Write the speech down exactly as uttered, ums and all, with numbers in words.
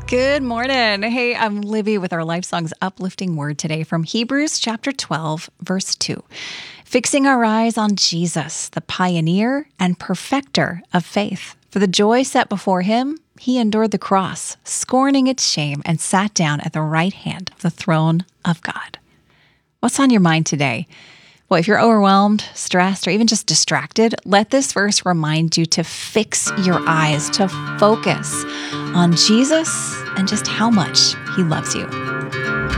Good morning. Hey, I'm Libby with our Life Songs uplifting word today from Hebrews chapter twelve, verse two. Fixing our eyes on Jesus, the pioneer and perfecter of faith. For the joy set before him, he endured the cross, scorning its shame, and sat down at the right hand of the throne of God. What's on your mind today? Well, if you're overwhelmed, stressed, or even just distracted, let this verse remind you to fix your eyes, to focus on Jesus and just how much he loves you.